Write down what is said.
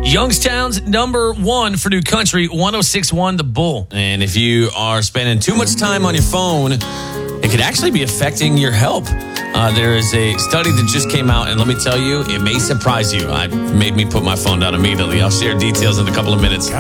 Youngstown's number one for New Country, 106.1 The Bull. And if you are spending too much time on your phone, it could actually be affecting your health. There is a study that just came out, and let me tell you, it may surprise you. It made me put my phone down immediately. I'll share details in a couple of minutes.